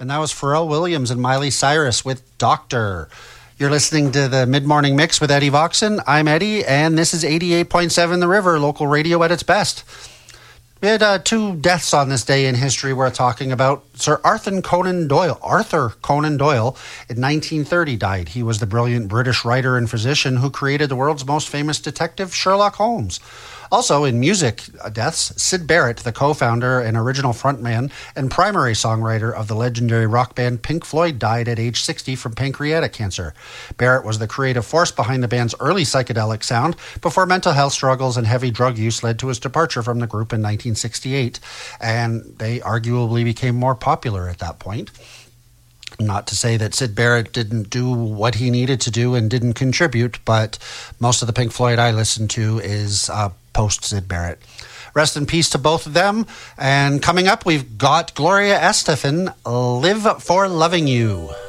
And that was Pharrell Williams and Miley Cyrus with Doctor. You're listening to the Mid-Morning Mix with Eddie Voxon. I'm Eddie, and this is 88.7 The River, local radio at its best. We had 2 deaths on this day in history we're talking about. Sir Arthur Conan Doyle in 1930 died. He was the brilliant British writer and physician who created the world's most famous detective, Sherlock Holmes. Also in music deaths, Syd Barrett, the co-founder and original frontman and primary songwriter of the legendary rock band Pink Floyd, died at age 60 from pancreatic cancer. Barrett was the creative force behind the band's early psychedelic sound before mental health struggles and heavy drug use led to his departure from the group in 1968, and they arguably became more popular at that point. Not to say that Syd Barrett didn't do what he needed to do and didn't contribute, but most of the Pink Floyd I listen to is post Syd Barrett. Rest in peace to both of them. And coming up, we've got Gloria Estefan, Live for Loving You.